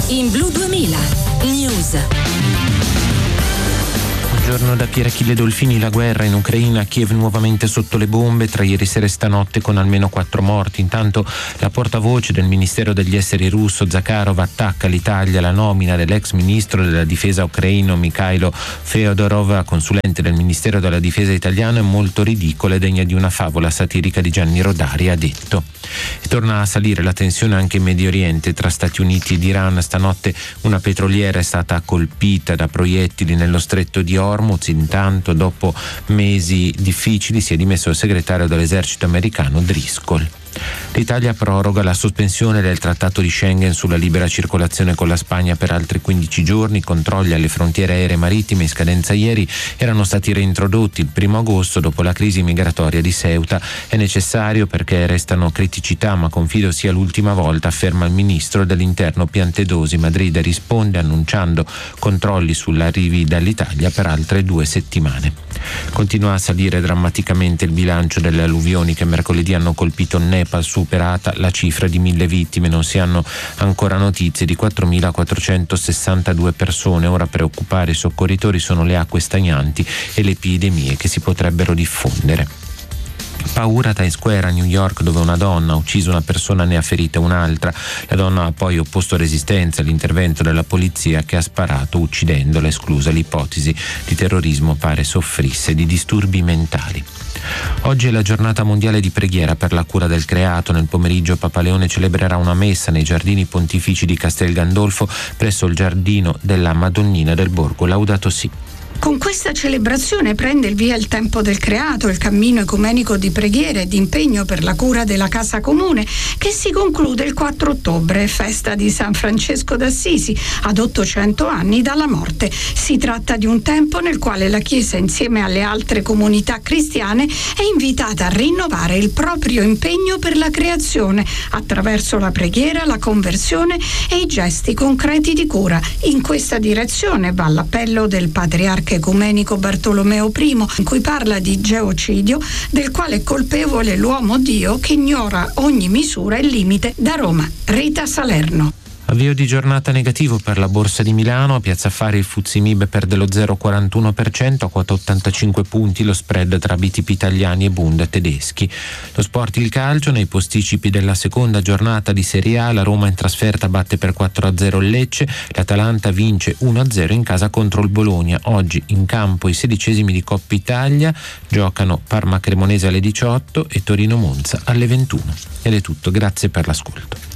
in Blu 2000 News. Buongiorno da Pier Achille Dolfini. La guerra in Ucraina, Kiev nuovamente sotto le bombe tra ieri sera e stanotte con almeno 4 morti. Intanto la portavoce del Ministero degli Esteri russo Zakharov attacca l'Italia. La nomina dell'ex ministro della difesa ucraino Mikhailo Feodorov, consulente del Ministero della Difesa italiano, è molto ridicola e degna di una favola satirica di Gianni Rodari, ha detto. E torna a salire la tensione anche in Medio Oriente tra Stati Uniti ed Iran. Stanotte una petroliera è stata colpita da proiettili nello stretto di Hormuz. Intanto, dopo mesi difficili, si è dimesso il segretario dell'esercito americano Driscoll. L'Italia proroga la sospensione del trattato di Schengen sulla libera circolazione con la Spagna per altri 15 giorni. I controlli alle frontiere aeree marittime in scadenza ieri erano stati reintrodotti il 1 agosto dopo la crisi migratoria di Ceuta. È necessario perché restano criticità, ma confido sia l'ultima volta, afferma il ministro dell'Interno Piantedosi. Madrid risponde annunciando controlli sull'arrivi dall'Italia per altre 2 settimane. Continua a salire drammaticamente il bilancio delle alluvioni che mercoledì hanno colpito il Nepal, superata la cifra di 1.000 vittime. Non si hanno ancora notizie di 4.462 persone. Ora a preoccupare i soccorritori sono le acque stagnanti e le epidemie che si potrebbero diffondere. Paura a Times Square a New York, dove una donna ha ucciso una persona e ne ha ferita un'altra. La donna ha poi opposto resistenza all'intervento della polizia, che ha sparato uccidendola. Esclusa l'ipotesi di terrorismo, pare soffrisse di disturbi mentali. Oggi è la giornata mondiale di preghiera per la cura del creato. Nel pomeriggio Papa Leone celebrerà una messa nei giardini pontifici di Castel Gandolfo presso il giardino della Madonnina del Borgo Laudato Si. Con questa celebrazione prende il via il tempo del creato, il cammino ecumenico di preghiera e di impegno per la cura della casa comune, che si conclude il 4 ottobre, festa di San Francesco d'Assisi, ad 800 anni dalla morte. Si tratta di un tempo nel quale la Chiesa, insieme alle altre comunità cristiane, è invitata a rinnovare il proprio impegno per la creazione attraverso la preghiera, la conversione e i gesti concreti di cura. In questa direzione va l'appello del patriarca ecumenico Bartolomeo I, in cui parla di geocidio del quale è colpevole l'uomo Dio che ignora ogni misura e limite. Da Roma, Rita Salerno. Avvio di giornata negativo per la Borsa di Milano. A Piazza Affari il FTSE MIB perde lo 0,41%, a quota 85 punti lo spread tra BTP italiani e Bund tedeschi. Lo sport, il calcio, nei posticipi della seconda giornata di Serie A, la Roma in trasferta batte per 4-0 il Lecce, l'Atalanta vince 1-0 in casa contro il Bologna. Oggi in campo i 16esimi di Coppa Italia, giocano Parma Cremonese alle 18 e Torino Monza alle 21. Ed è tutto, grazie per l'ascolto.